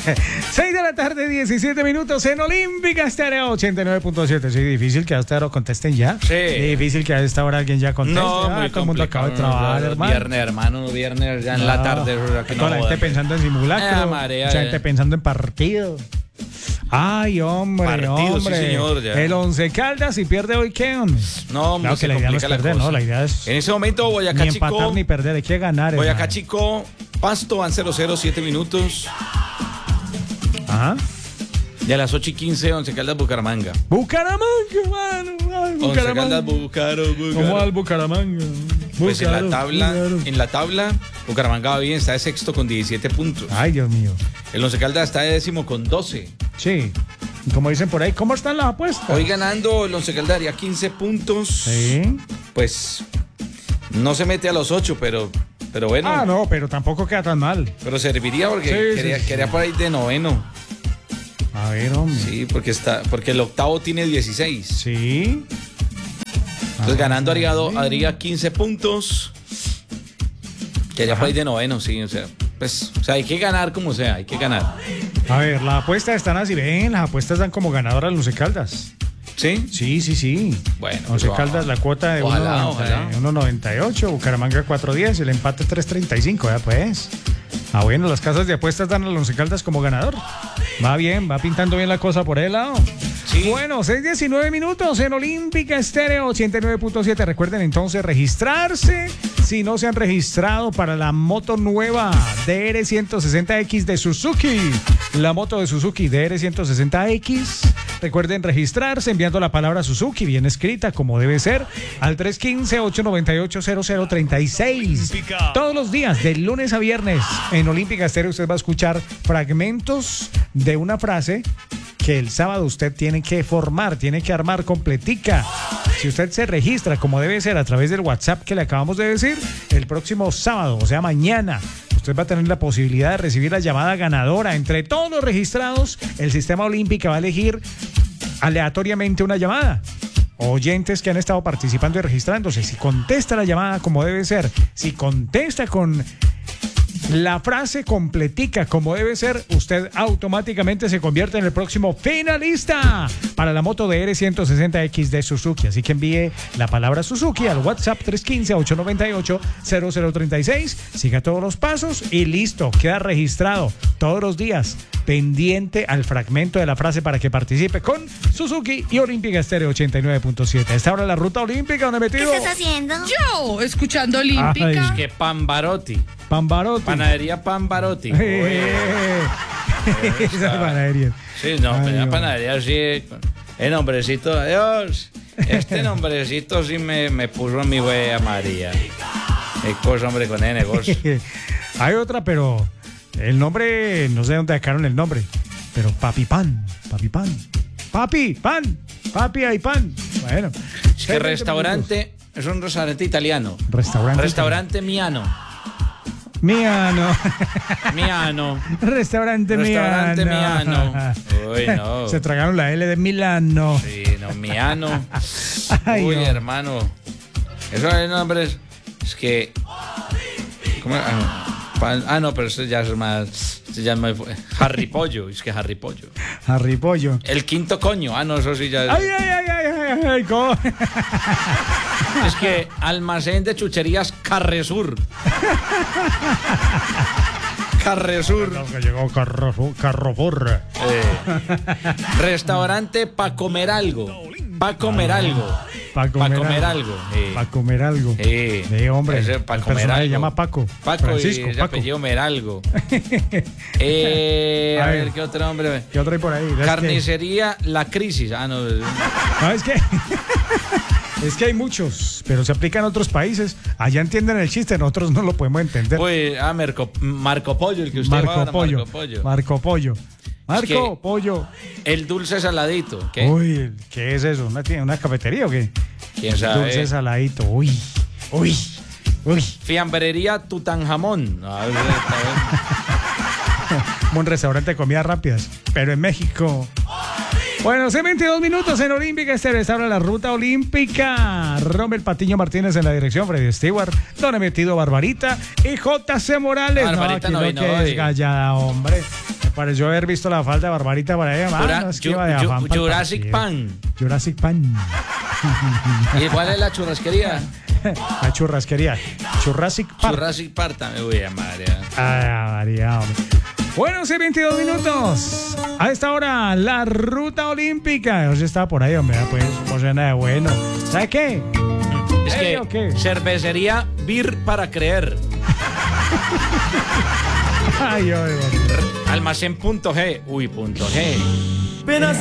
6 de la tarde, 17 minutos en Olímpica Estéreo 89.7. Sí, difícil que a esta hora contesten ya. Sí. Difícil que a esta hora alguien ya conteste. No, muy todo el mundo acaba de trabajar, hermano. Viernes ya en la tarde. Toda la gente pensando en simulacro. Mucha gente pensando en partido. Ay, hombre, Partido, hombre. sí, señor, ya. El Once Caldas, si pierde hoy, ¿qué? No, claro que la idea no es perder, ¿no? La idea es en ese momento Boyacá ni Chico. empatar ni perder, hay que ganar. Boyacá hermano. Chico, Pasto van 0-0, 7 minutos. Ajá. Y a las 8:15, Once Caldas, Bucaramanga. Bucaramanga, mano. Ay, Once Caldas, Bucaramanga. ¿Cómo va el Bucaramanga? Pues en Búcaro. la tabla, Bucaramanga va bien, está de sexto con 17 puntos. Ay, Dios mío. El Once Caldas está de décimo con 12. Sí. Y como dicen por ahí, ¿cómo están las apuestas? Hoy ganando el Once Caldas haría 15 puntos. Sí. Pues no se mete a los 8, pero bueno. Ah, no, pero tampoco queda tan mal. Pero serviría porque Sí, quería por ahí de noveno. A ver, hombre. Sí, porque el octavo tiene 16. Sí. Entonces ganando haría 15 puntos. Quería por ahí de noveno, sí. O sea, hay que ganar como sea, hay que ganar. A ver, las apuestas están así, ven, las apuestas dan como ganador al Once Caldas. ¿Sí? Sí. Bueno. Once Caldas, la cuota de Ojalá. 1.98, Bucaramanga 4.10, el empate 3.35, ya pues. Ah, bueno, las casas de apuestas dan al Once Caldas como ganador. Va bien, va pintando bien la cosa por el lado. Sí. Bueno, 6:19 minutos en Olímpica Estéreo 89.7. Recuerden entonces registrarse si no se han registrado para la moto nueva DR160X de Suzuki. La moto de Suzuki DR160X. Recuerden registrarse enviando la palabra Suzuki bien escrita como debe ser al 315-898-0036. Todos los días, de lunes a viernes, en Olímpica Estéreo usted va a escuchar fragmentos de una frase que el sábado usted tiene que formar, tiene que armar completica. Si usted se registra como debe ser a través del WhatsApp que le acabamos de decir, el próximo sábado, o sea mañana, usted va a tener la posibilidad de recibir la llamada ganadora. Entre todos los registrados, el Sistema Olímpica va a elegir aleatoriamente una llamada. Oyentes que han estado participando y registrándose. Si contesta la llamada como debe ser, si contesta con la frase completica como debe ser, usted automáticamente se convierte en el próximo finalista para la moto DR160X de Suzuki. Así que envíe la palabra Suzuki al WhatsApp 315-898-0036. Siga todos los pasos y listo, queda registrado todos los días, pendiente al fragmento de la frase para que participe con Suzuki y Olímpica Estéreo 89.7. A esta hora la ruta olímpica, ¿dónde metido? ¿Qué estás haciendo? Yo, escuchando Olímpica. Ay. Es que Pambarotti. Pambarotti. Panadería Pambarotti. Esa panadería. Sí, no, Ay, pero la no. panadería sí. El nombrecito, Dios. Este nombrecito sí me puso a mi wea María. Qué cosa, hombre, con ese negocio. Hay otra, pero el nombre, no sé de dónde sacaron el nombre, pero Papi Pan. Papi hay pan. Bueno. Es que restaurante, es un restaurante italiano. Restaurante Miano. Miano. Restaurante Restaurante Miano. Uy, no. Se tragaron la L de Milano. Sí, no, Miano. Ay, Uy, no. hermano. Eso es nombres. Es que. ¿Cómo? No, pero eso ya es más. Eso ya es más Harry Pollo. Es que Harry Pollo. Harry Pollo. El quinto coño. No, eso sí ya es. Ay, ¿cómo? Es que almacén de chucherías Carresur. Carresur. No, que llegó Carrefour. Restaurante Pa' Comer Algo. Pa' Comer Algo. Para comer algo. Para comer algo. Sí. Hombre. Ese El pa' comer personaje algo. se llama Paco. Paco Francisco, y de Paco. apellido Meralgo. A A ver. ver, ¿qué otro hombre? ¿Qué otro hay por ahí? Carnicería La Crisis. No. No, es que hay muchos, pero se aplica en otros países. Allá entienden el chiste, nosotros no lo podemos entender. Pues, Marco Pollo, el que usted va Marco ahora, Pollo. Marco Pollo. Marco Pollo. El dulce saladito. ¿Qué? Uy, ¿qué es eso? ¿Una cafetería o qué? ¿Quién sabe? Dulce saladito. Uy. Fiambrería Tutankamón. A ver, Un restaurante de comidas rápidas, pero en México. Bueno, 22 minutos en Olímpica Estéreo. Esta hora la ruta olímpica. Rommel Patiño Martínez en la dirección, Freddy Stewart, Don Emetido Barbarita y JC Morales. Barbarita no, no aquí vino lo que es hoy. gallada, hombre. Me pareció haber visto la falda de Barbarita para ella. No, es que iba de afán pa'l Jurassic partido. Pan. Jurassic Pan. ¿Y cuál es la churrasquería? La churrasquería. Jurassic Park. Jurassic Park también. Uy, María. María, hombre. Bueno, sí, 22 minutos. A esta hora, la ruta olímpica. Yo estaba por ahí, hombre. Pues, nada de bueno. ¿Sabe qué? Es que ¿o qué? cervecería Beer para creer. Ay, Almacén.g. Uy, .g.